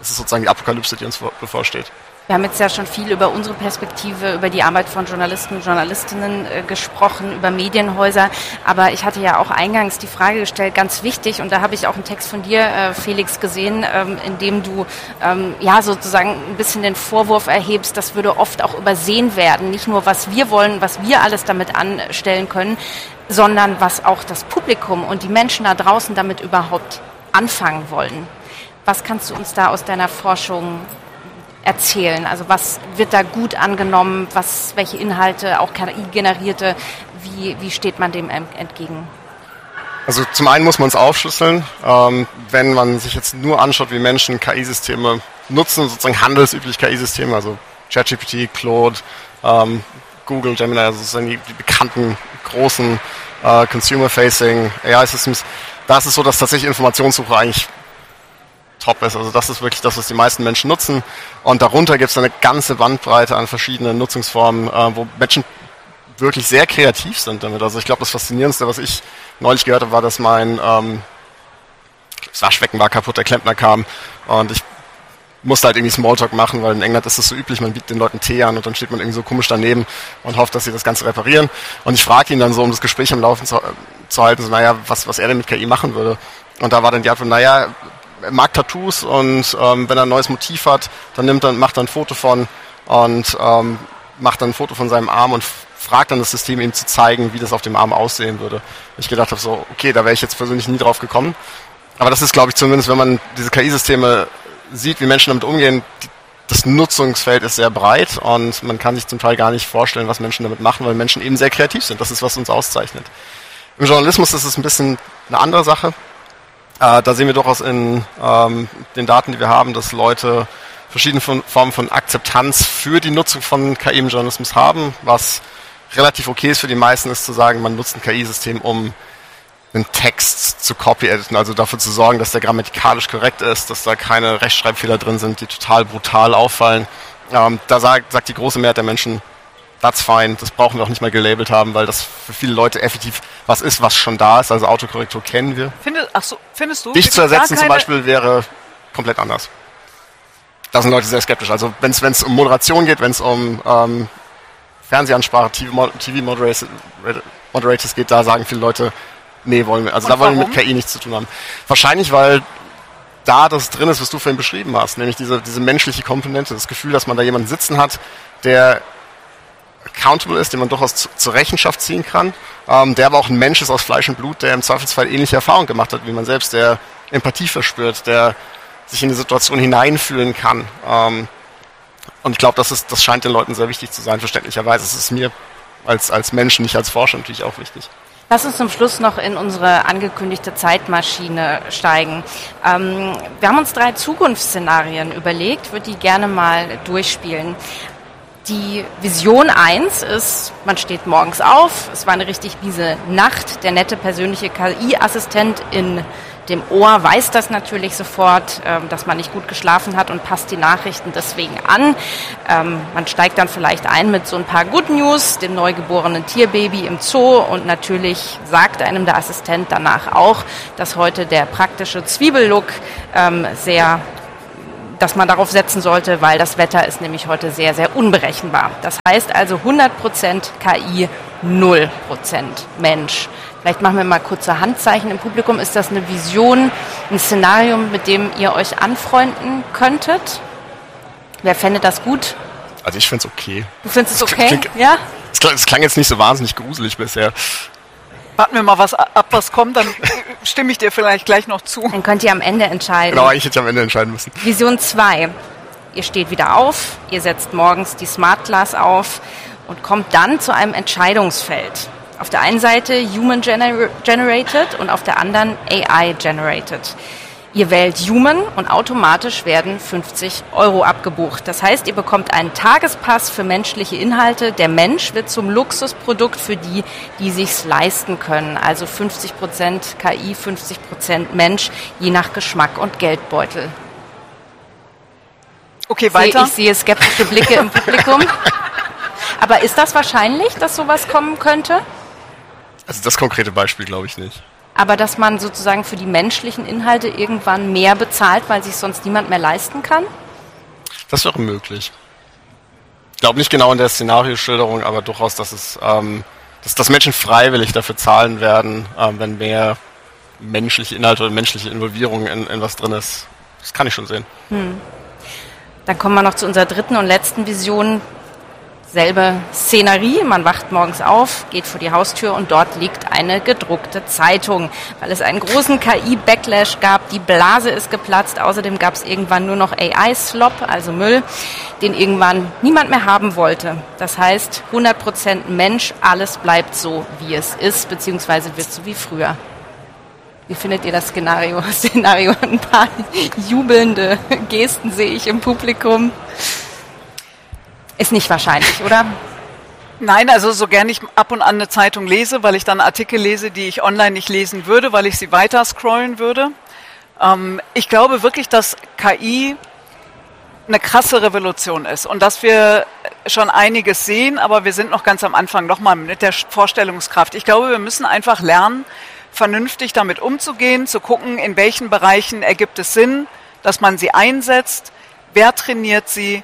das ist sozusagen die Apokalypse, die uns bevorsteht. Wir haben jetzt ja schon viel über unsere Perspektive, über die Arbeit von Journalisten und Journalistinnen gesprochen, über Medienhäuser. Aber ich hatte ja auch eingangs die Frage gestellt, ganz wichtig, und da habe ich auch einen Text von dir, Felix, gesehen, in dem du sozusagen ein bisschen den Vorwurf erhebst, das würde oft auch übersehen werden. Nicht nur, was wir wollen, was wir alles damit anstellen können, sondern was auch das Publikum und die Menschen da draußen damit überhaupt anfangen wollen. Was kannst du uns da aus deiner Forschung erzählen? Also was wird da gut angenommen, welche Inhalte, auch KI-generierte, wie steht man dem entgegen? Also zum einen muss man es aufschlüsseln. Wenn man sich jetzt nur anschaut, wie Menschen KI-Systeme nutzen, sozusagen handelsüblich KI-Systeme, also ChatGPT, Claude, Google, Gemini, also sozusagen die bekannten großen Consumer-Facing AI-Systems, da ist es so, dass tatsächlich Informationssuche eigentlich top ist. Also das ist wirklich das, was die meisten Menschen nutzen. Und darunter gibt es eine ganze Bandbreite an verschiedenen Nutzungsformen, wo Menschen wirklich sehr kreativ sind damit. Also ich glaube, das Faszinierendste, was ich neulich gehört habe, war, dass mein das Waschbecken war kaputt, der Klempner kam und ich musste halt irgendwie Smalltalk machen, weil in England ist das so üblich, man bietet den Leuten Tee an und dann steht man irgendwie so komisch daneben und hofft, dass sie das Ganze reparieren. Und ich frage ihn dann so, um das Gespräch am Laufen zu halten, so, was er denn mit KI machen würde. Und da war dann die Antwort, er mag Tattoos und wenn er ein neues Motiv hat, dann macht er ein Foto von und macht dann ein Foto von seinem Arm und fragt dann das System, ihm zu zeigen, wie das auf dem Arm aussehen würde. Ich gedacht habe so, okay, da wäre ich jetzt persönlich nie drauf gekommen. Aber das ist, glaube ich, zumindest, wenn man diese KI-Systeme sieht, wie Menschen damit umgehen, das Nutzungsfeld ist sehr breit und man kann sich zum Teil gar nicht vorstellen, was Menschen damit machen, weil Menschen eben sehr kreativ sind. Das ist, was uns auszeichnet. Im Journalismus ist es ein bisschen eine andere Sache. Da sehen wir durchaus in den Daten, die wir haben, dass Leute verschiedene Formen von Akzeptanz für die Nutzung von KI im Journalismus haben. Was relativ okay ist für die meisten, ist zu sagen, man nutzt ein KI-System, um einen Text zu copy-editen, also dafür zu sorgen, dass der grammatikalisch korrekt ist, dass da keine Rechtschreibfehler drin sind, die total brutal auffallen. Da sagt die große Mehrheit der Menschen, that's fine, das brauchen wir auch nicht mehr gelabelt haben, weil das für viele Leute effektiv was ist, was schon da ist, also Autokorrektur kennen wir. Findest du? Dich zu ersetzen zum Beispiel wäre komplett anders. Da sind Leute sehr skeptisch. Also wenn es um Moderation geht, wenn es um Fernsehansprache, TV-Moderators geht, da sagen viele Leute, nee, wollen wir. Also da wollen wir mit KI nichts zu tun haben. Wahrscheinlich, weil da das drin ist, was du vorhin beschrieben hast, nämlich diese menschliche Komponente, das Gefühl, dass man da jemanden sitzen hat, der accountable ist, den man durchaus zur Rechenschaft ziehen kann, der aber auch ein Mensch ist aus Fleisch und Blut, der im Zweifelsfall ähnliche Erfahrungen gemacht hat wie man selbst, der Empathie verspürt, der sich in die Situation hineinfühlen kann. Und ich glaube, das scheint den Leuten sehr wichtig zu sein, verständlicherweise. Es ist mir als Mensch, nicht als Forscher natürlich auch wichtig. Lass uns zum Schluss noch in unsere angekündigte Zeitmaschine steigen. Wir haben uns 3 Zukunftsszenarien überlegt, würde die gerne mal durchspielen. Die Vision 1 ist, man steht morgens auf, es war eine richtig miese Nacht, der nette persönliche KI-Assistent in dem Ohr weiß das natürlich sofort, dass man nicht gut geschlafen hat und passt die Nachrichten deswegen an. Man steigt dann vielleicht ein mit so ein paar Good News, dem neugeborenen Tierbaby im Zoo und natürlich sagt einem der Assistent danach auch, dass heute der praktische Zwiebellook dass man darauf setzen sollte, weil das Wetter ist nämlich heute sehr, sehr unberechenbar. Das heißt also 100% KI, 0% Mensch. Vielleicht machen wir mal kurze Handzeichen im Publikum. Ist das eine Vision, ein Szenario, mit dem ihr euch anfreunden könntet? Wer fände das gut? Also ich finde es okay. Du findest es okay? Ja? Es klang jetzt nicht so wahnsinnig gruselig bisher. Warten wir mal was kommt, dann stimme ich dir vielleicht gleich noch zu. Dann könnt ihr am Ende entscheiden. Genau, eigentlich hätte ich am Ende entscheiden müssen. Vision 2. Ihr steht wieder auf, ihr setzt morgens die Smart Glass auf und kommt dann zu einem Entscheidungsfeld. Auf der einen Seite Human Generated und auf der anderen AI Generated. Ihr wählt Human und automatisch werden 50 € abgebucht. Das heißt, ihr bekommt einen Tagespass für menschliche Inhalte. Der Mensch wird zum Luxusprodukt für die, die sich's leisten können. Also 50% KI, 50% Mensch, je nach Geschmack und Geldbeutel. Okay, weiter. Ich sehe skeptische Blicke im Publikum. Aber ist das wahrscheinlich, dass sowas kommen könnte? Also das konkrete Beispiel glaube ich nicht. aber dass man sozusagen für die menschlichen Inhalte irgendwann mehr bezahlt, weil sich sonst niemand mehr leisten kann? Das wäre möglich. Ich glaube nicht genau in der Szenarioschilderung, aber durchaus, dass Menschen freiwillig dafür zahlen werden, wenn mehr menschliche Inhalte oder menschliche Involvierung in was drin ist. Das kann ich schon sehen. Dann kommen wir noch zu unserer dritten und letzten Vision. Selbe Szenerie, man wacht morgens auf, geht vor die Haustür und dort liegt eine gedruckte Zeitung, weil es einen großen KI-Backlash gab, die Blase ist geplatzt, außerdem gab es irgendwann nur noch AI-Slop, also Müll, den irgendwann niemand mehr haben wollte. Das heißt, 100% Mensch, alles bleibt so, wie es ist, beziehungsweise wird so wie früher. Wie findet ihr das Szenario? Ein paar jubelnde Gesten sehe ich im Publikum. Ist nicht wahrscheinlich, oder? Nein, also so gern ich ab und an eine Zeitung lese, weil ich dann Artikel lese, die ich online nicht lesen würde, weil ich sie weiter scrollen würde. Ich glaube wirklich, dass KI eine krasse Revolution ist und dass wir schon einiges sehen, aber wir sind noch ganz am Anfang, nochmal mit der Vorstellungskraft. Ich glaube, wir müssen einfach lernen, vernünftig damit umzugehen, zu gucken, in welchen Bereichen ergibt es Sinn, dass man sie einsetzt, wer trainiert sie,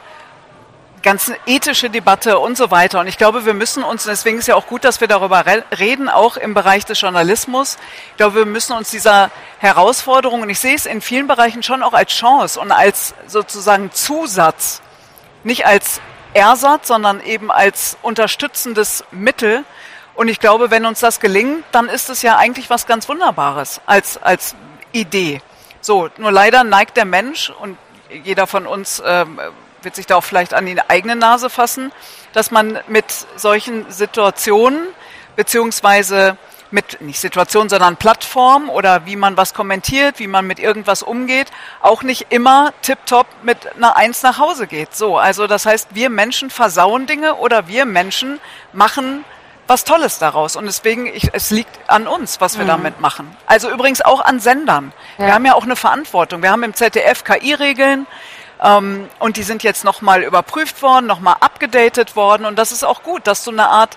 ganze ethische Debatte und so weiter. Und ich glaube, wir müssen uns, deswegen ist ja auch gut, dass wir darüber reden, auch im Bereich des Journalismus. Ich glaube, wir müssen uns dieser Herausforderung, und ich sehe es in vielen Bereichen schon auch als Chance und als sozusagen Zusatz, nicht als Ersatz, sondern eben als unterstützendes Mittel. Und ich glaube, wenn uns das gelingt, dann ist es ja eigentlich was ganz Wunderbares als Idee. So, nur leider neigt der Mensch, und jeder von uns wird sich da auch vielleicht an die eigene Nase fassen, dass man mit solchen Situationen, beziehungsweise mit, nicht Situationen, sondern Plattformen oder wie man was kommentiert, wie man mit irgendwas umgeht, auch nicht immer tipptopp mit einer 1 nach Hause geht. So, also das heißt, wir Menschen versauen Dinge oder wir Menschen machen was Tolles daraus. Und deswegen, es liegt an uns, was wir damit machen. Also übrigens auch an Sendern. Ja. Wir haben ja auch eine Verantwortung. Wir haben im ZDF KI-Regeln, und die sind jetzt nochmal überprüft worden, nochmal abgedatet worden. Und das ist auch gut, dass du eine Art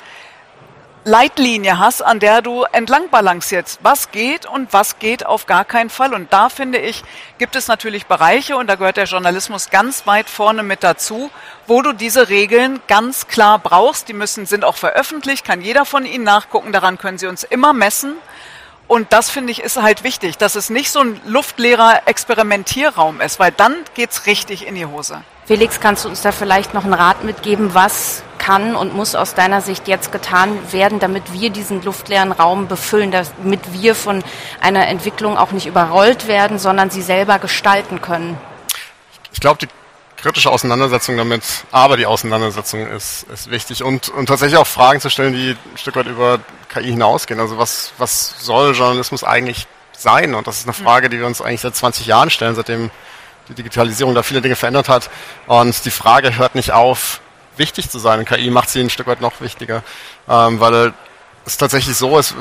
Leitlinie hast, an der du entlang balancierst. Was geht und was geht auf gar keinen Fall. Und da, finde ich, gibt es natürlich Bereiche, und da gehört der Journalismus ganz weit vorne mit dazu, wo du diese Regeln ganz klar brauchst. Die sind auch veröffentlicht, kann jeder von ihnen nachgucken. Daran können sie uns immer messen. Und das, finde ich, ist halt wichtig, dass es nicht so ein luftleerer Experimentierraum ist, weil dann geht's richtig in die Hose. Felix, kannst du uns da vielleicht noch einen Rat mitgeben, was kann und muss aus deiner Sicht jetzt getan werden, damit wir diesen luftleeren Raum befüllen, damit wir von einer Entwicklung auch nicht überrollt werden, sondern sie selber gestalten können? Ich glaube, die kritische Auseinandersetzung damit, aber die Auseinandersetzung ist wichtig und tatsächlich auch Fragen zu stellen, die ein Stück weit über KI hinausgehen. Also was soll Journalismus eigentlich sein? Und das ist eine Frage, die wir uns eigentlich seit 20 Jahren stellen, seitdem die Digitalisierung da viele Dinge verändert hat. Und die Frage hört nicht auf, wichtig zu sein. Und KI macht sie ein Stück weit noch wichtiger, weil es tatsächlich so ist,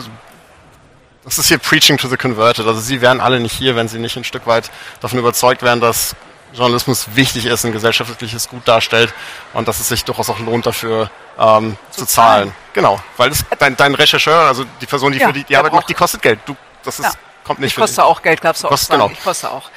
das ist hier Preaching to the Converted. Also sie wären alle nicht hier, wenn sie nicht ein Stück weit davon überzeugt wären, dass Journalismus wichtig ist, ein gesellschaftliches Gut darstellt und dass es sich durchaus auch lohnt, dafür zu zahlen. Genau, weil dein Rechercheur, also die Person, die für die Arbeit macht, die kostet Geld. Kommt nicht für dich. Kostet auch Geld, gab's auch. Genau. Ich koste auch.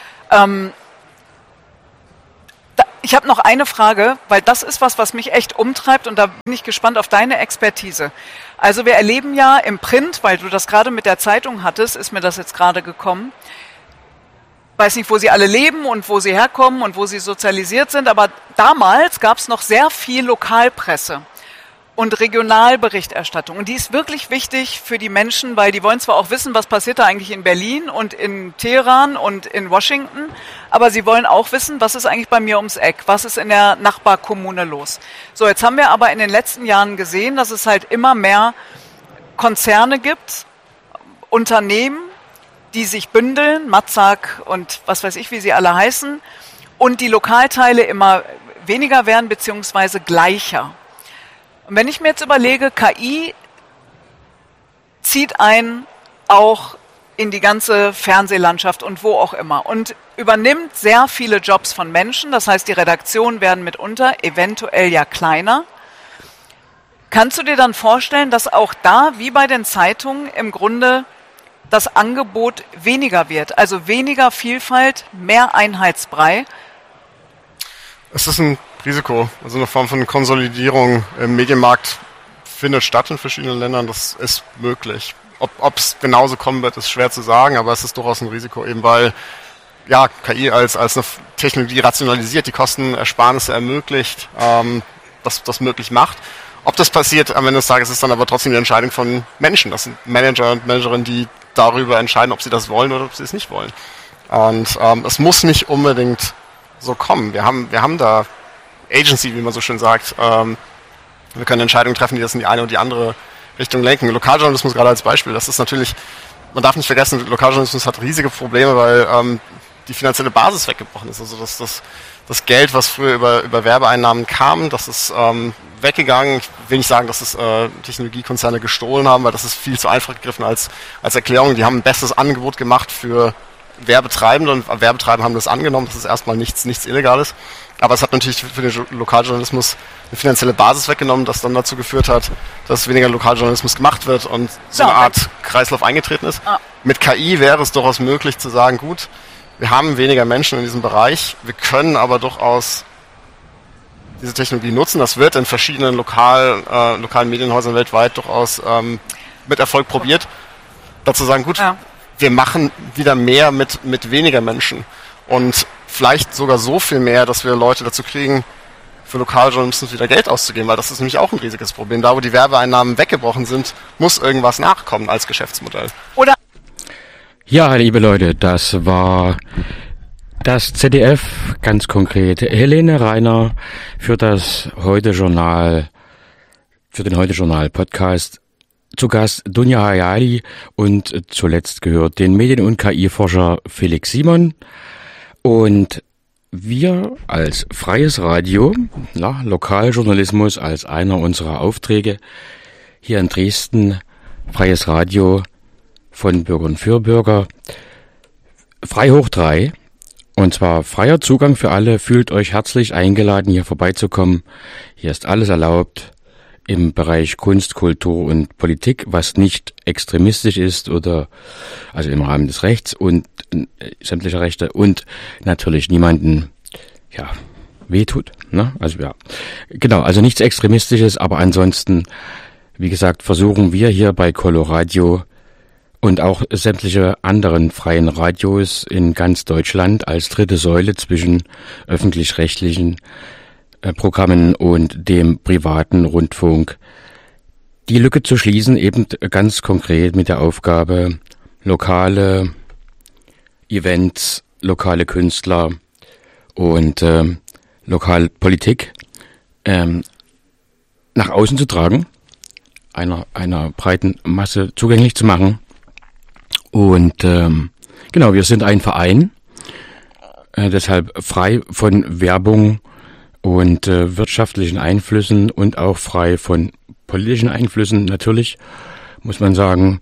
Ich habe noch eine Frage, weil das ist was mich echt umtreibt, und da bin ich gespannt auf deine Expertise. Also wir erleben ja im Print, weil du das gerade mit der Zeitung hattest, ist mir das jetzt gerade gekommen. Weiß nicht, wo sie alle leben und wo sie herkommen und wo sie sozialisiert sind, aber damals gab es noch sehr viel Lokalpresse und Regionalberichterstattung. Und die ist wirklich wichtig für die Menschen, weil die wollen zwar auch wissen, was passiert da eigentlich in Berlin und in Teheran und in Washington, aber sie wollen auch wissen, was ist eigentlich bei mir ums Eck, was ist in der Nachbarkommune los. So, jetzt haben wir aber in den letzten Jahren gesehen, dass es halt immer mehr Konzerne gibt, Unternehmen, die sich bündeln, Matzak und was weiß ich, wie sie alle heißen, und die Lokalteile immer weniger werden, beziehungsweise gleicher. Und wenn ich mir jetzt überlege, KI zieht ein auch in die ganze Fernsehlandschaft und wo auch immer und übernimmt sehr viele Jobs von Menschen, das heißt, die Redaktionen werden mitunter eventuell ja kleiner. Kannst du dir dann vorstellen, dass auch da, wie bei den Zeitungen, im Grunde das Angebot weniger wird. Also weniger Vielfalt, mehr Einheitsbrei. Es ist ein Risiko, also eine Form von Konsolidierung im Medienmarkt findet statt in verschiedenen Ländern, das ist möglich. Ob es genauso kommen wird, ist schwer zu sagen, aber es ist durchaus ein Risiko, eben weil ja, KI als eine Technologie rationalisiert, die Kostenersparnisse ermöglicht, das möglich macht. Ob das passiert am Ende des Tages, ist dann aber trotzdem die Entscheidung von Menschen. Das sind Manager und Managerinnen, die darüber entscheiden, ob sie das wollen oder ob sie es nicht wollen. Und es muss nicht unbedingt so kommen. Wir haben da Agency, wie man so schön sagt. Wir können Entscheidungen treffen, die das in die eine oder die andere Richtung lenken. Lokaljournalismus gerade als Beispiel, das ist natürlich, man darf nicht vergessen, Lokaljournalismus hat riesige Probleme, weil die finanzielle Basis weggebrochen ist. Also das Geld, was früher über Werbeeinnahmen kam, das ist weggegangen. Ich will nicht sagen, dass es Technologiekonzerne gestohlen haben, weil das ist viel zu einfach gegriffen als Erklärung. Die haben ein besseres Angebot gemacht für Werbetreibende und Werbetreibende haben das angenommen. Das ist erstmal nichts Illegales. Aber es hat natürlich für den Lokaljournalismus eine finanzielle Basis weggenommen, das dann dazu geführt hat, dass weniger Lokaljournalismus gemacht wird und so eine Art Kreislauf eingetreten ist. Mit KI wäre es durchaus möglich zu sagen, gut, wir haben weniger Menschen in diesem Bereich, wir können aber durchaus diese Technologie nutzen. Das wird in verschiedenen lokalen Medienhäusern weltweit durchaus mit Erfolg probiert. Dazu sagen, gut, wir machen wieder mehr mit weniger Menschen und vielleicht sogar so viel mehr, dass wir Leute dazu kriegen, für Lokaljournalismus wieder Geld auszugeben, weil das ist nämlich auch ein riesiges Problem. Da, wo die Werbeeinnahmen weggebrochen sind, muss irgendwas nachkommen als Geschäftsmodell. Oder ja, liebe Leute, das war das ZDF, ganz konkret Helene Reiner für das Heute-Journal, für den Heute-Journal-Podcast. Zu Gast Dunja Hayali und zuletzt gehört den Medien- und KI-Forscher Felix Simon. Und wir als freies Radio, Lokaljournalismus als einer unserer Aufträge hier in Dresden, freies Radio von Bürgern für Bürger, frei hoch 3, und zwar freier Zugang für alle. Fühlt euch herzlich eingeladen, hier vorbeizukommen. Hier ist alles erlaubt im Bereich Kunst, Kultur und Politik, was nicht extremistisch ist oder also im Rahmen des Rechts und sämtlicher Rechte und natürlich niemanden wehtut, ne? Also ja, genau, also nichts Extremistisches, aber ansonsten, wie gesagt, versuchen wir hier bei Coloradio und auch sämtliche anderen freien Radios in ganz Deutschland als dritte Säule zwischen öffentlich-rechtlichen Programmen und dem privaten Rundfunk die Lücke zu schließen, eben ganz konkret mit der Aufgabe, lokale Events, lokale Künstler und Lokalpolitik nach außen zu tragen, einer breiten Masse zugänglich zu machen. Und genau, wir sind ein Verein, deshalb frei von Werbung und wirtschaftlichen Einflüssen und auch frei von politischen Einflüssen, natürlich, muss man sagen.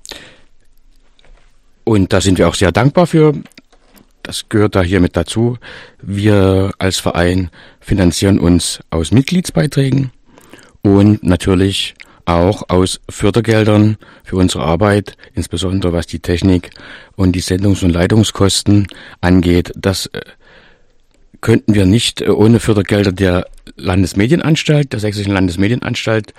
Und da sind wir auch sehr dankbar für. Das gehört da hier mit dazu. Wir als Verein finanzieren uns aus Mitgliedsbeiträgen und natürlich auch aus Fördergeldern für unsere Arbeit, insbesondere was die Technik und die Sendungs- und Leitungskosten angeht. Das könnten wir nicht ohne Fördergelder der Landesmedienanstalt, der Sächsischen Landesmedienanstalt